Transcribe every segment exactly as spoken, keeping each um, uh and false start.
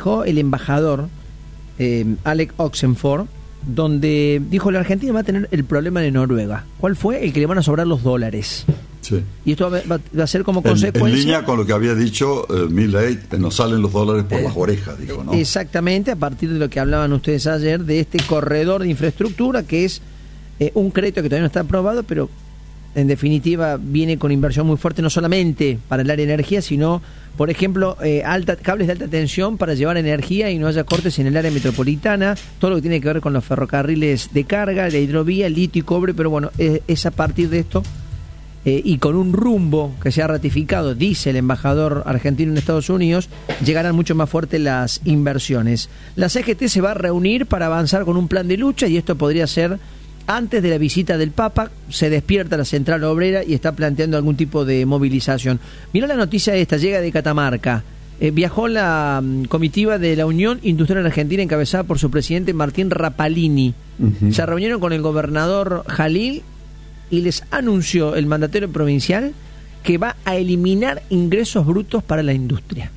dijo el embajador eh, Alex Oxenford, donde dijo la Argentina va a tener el problema de Noruega. ¿Cuál fue? El que le van a sobrar los dólares. Sí. Y esto va, va, va a ser como en, consecuencia... En línea con lo que había dicho eh, Milei, nos salen los dólares por eh, las orejas, dijo, ¿no? Exactamente, a partir de lo que hablaban ustedes ayer, de este corredor de infraestructura, que es eh, un crédito que todavía no está aprobado, pero en definitiva viene con inversión muy fuerte, no solamente para el área de energía, sino, por ejemplo, eh, alta, cables de alta tensión para llevar energía y no haya cortes en el área metropolitana, todo lo que tiene que ver con los ferrocarriles de carga, de hidrovía, litio y cobre, pero bueno, es, es a partir de esto eh, y con un rumbo que se ha ratificado, dice el embajador argentino en Estados Unidos, llegarán mucho más fuertes las inversiones. La C G T se va a reunir para avanzar con un plan de lucha y esto podría ser antes de la visita del Papa. Se despierta la central obrera y está planteando algún tipo de movilización. Mirá la noticia esta, llega de Catamarca. Eh, viajó la um, comitiva de la Unión Industrial Argentina encabezada por su presidente Martín Rapalini. Uh-huh. Se reunieron con el gobernador Jalil y les anunció el mandatario provincial que va a eliminar ingresos brutos para la industria.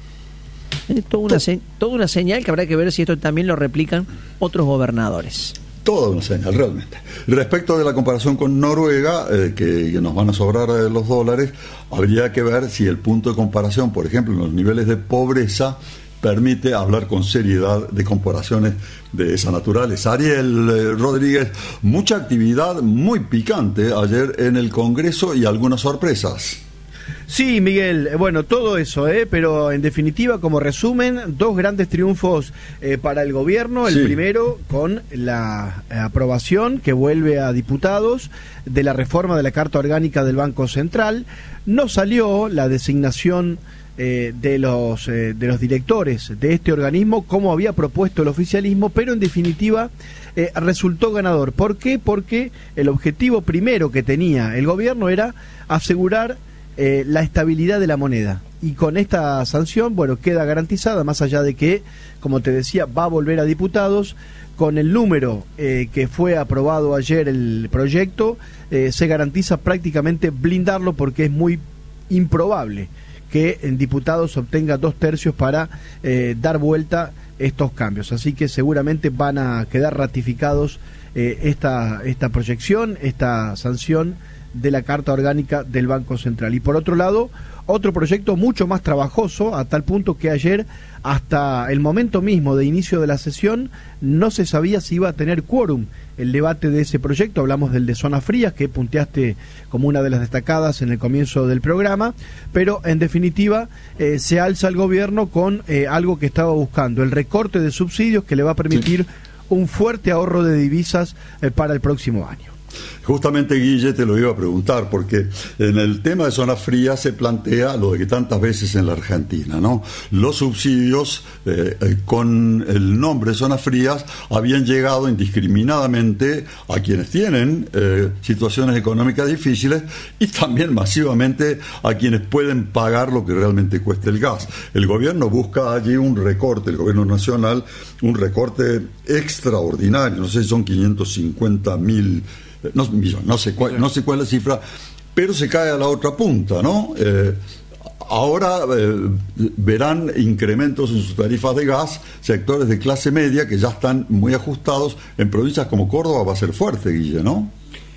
Es toda una, se- toda una señal que habrá que ver si esto también lo replican otros gobernadores. Toda una señal, realmente. Respecto de la comparación con Noruega, eh, que, que nos van a sobrar eh, los dólares, habría que ver si el punto de comparación, por ejemplo, en los niveles de pobreza, permite hablar con seriedad de comparaciones de esa naturaleza. Ariel eh, Rodríguez, mucha actividad muy picante ayer en el Congreso y algunas sorpresas. Sí, Miguel, bueno, todo eso, ¿eh? Pero en definitiva, como resumen, dos grandes triunfos eh, para el gobierno. El sí. primero con la aprobación que vuelve a diputados de la reforma de la Carta Orgánica del Banco Central. No salió la designación eh, de los eh, de los directores de este organismo como había propuesto el oficialismo, pero en definitiva eh, resultó ganador. ¿Por qué? Porque el objetivo primero que tenía el gobierno era asegurar Eh, la estabilidad de la moneda, y con esta sanción, bueno, queda garantizada, más allá de que, como te decía, va a volver a diputados. Con el número eh, que fue aprobado ayer el proyecto, eh, se garantiza prácticamente blindarlo, porque es muy improbable que en diputados obtenga dos tercios para eh, dar vuelta estos cambios, así que seguramente van a quedar ratificados eh, esta, esta proyección, esta sanción de la Carta Orgánica del Banco Central. Y por otro lado, otro proyecto mucho más trabajoso, a tal punto que ayer, hasta el momento mismo de inicio de la sesión, no se sabía si iba a tener quórum el debate de ese proyecto. Hablamos del de zonas frías, que punteaste como una de las destacadas en el comienzo del programa, pero en definitiva eh, se alza el gobierno con eh, algo que estaba buscando, el recorte de subsidios que le va a permitir sí. un fuerte ahorro de divisas eh, para el próximo año. Justamente, Guille, te lo iba a preguntar, porque en el tema de zonas frías se plantea lo de que tantas veces en la Argentina, ¿no? Los subsidios eh, eh, con el nombre de zonas frías habían llegado indiscriminadamente a quienes tienen eh, situaciones económicas difíciles, y también masivamente a quienes pueden pagar lo que realmente cuesta el gas. El gobierno busca allí un recorte, el gobierno nacional, un recorte extraordinario, no sé si son quinientos cincuenta mil No, no sé cuál, no sé cuál es la cifra, pero se cae a la otra punta, ¿no? Eh, ahora eh, verán incrementos en sus tarifas de gas sectores de clase media que ya están muy ajustados. En provincias como Córdoba va a ser fuerte, Guille, ¿no?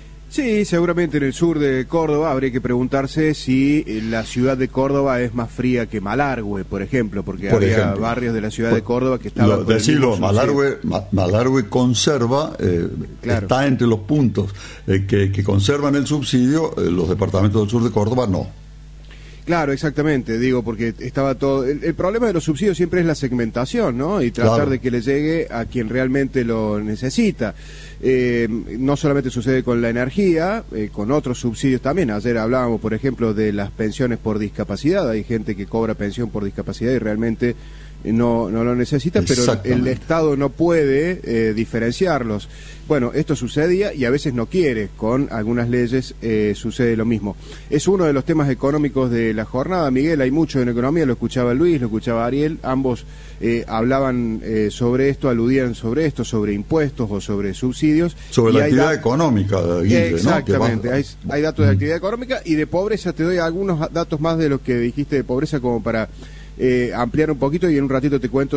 Sí, seguramente en el sur de Córdoba habría que preguntarse si la ciudad de Córdoba es más fría que Malargüe, por ejemplo, porque por había ejemplo. barrios de la ciudad por, de Córdoba que estaban... Decirlo, Malargüe, Malargüe conserva, eh, claro. está entre los puntos eh, que, que conservan el subsidio, eh, los departamentos del sur de Córdoba no. Claro, exactamente, digo, porque estaba todo... El, el problema de los subsidios siempre es la segmentación, ¿no? Y tratar claro. de que le llegue a quien realmente lo necesita. Eh, no solamente sucede con la energía, eh, con otros subsidios también. Ayer hablábamos, por ejemplo, de las pensiones por discapacidad. Hay gente que cobra pensión por discapacidad y realmente no, no lo necesita, pero el Estado no puede eh, diferenciarlos. Bueno, esto sucedía y a veces no quiere, con algunas leyes eh, sucede lo mismo. Es uno de los temas económicos de la jornada, Miguel, hay mucho en economía, lo escuchaba Luis, lo escuchaba Ariel, ambos eh, hablaban eh, sobre esto, aludían sobre esto, sobre impuestos o sobre subsidios. Sobre la actividad económica, Guille, exactamente, ¿no? hay, hay datos de actividad económica y de pobreza. Te doy algunos datos más de los que dijiste de pobreza como para eh, ampliar un poquito, y en un ratito te cuento